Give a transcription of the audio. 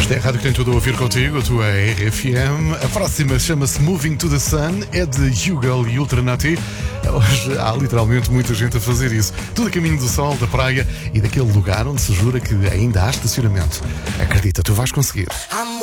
É a rádio que tem tudo a ouvir contigo, a tua RFM. A próxima chama-se Moving to the Sun, é de Hugo e Ultra Nati. Hoje há literalmente muita gente a fazer isso. Tudo a caminho do sol, da praia e daquele lugar onde se jura que ainda há estacionamento. Acredita, tu vais conseguir.